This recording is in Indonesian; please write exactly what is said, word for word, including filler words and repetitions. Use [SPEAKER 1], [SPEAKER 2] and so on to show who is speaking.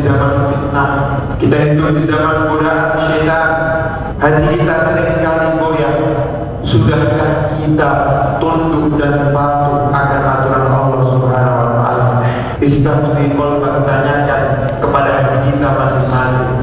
[SPEAKER 1] zaman fitnah, kita hidup di zaman godaan syaitan, hati kita seringkali goyah. Sudahkah kita tunduk dan patuh akan aturan Allah Subhanahu wa taala? Istafti qalbak, tanya